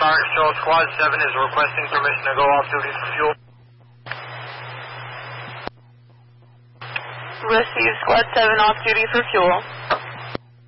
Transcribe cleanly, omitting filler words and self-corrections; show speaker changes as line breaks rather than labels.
Congress Charles, Squad 7 is requesting permission to go off duty for fuel.
Receive Squad 7 off duty for fuel.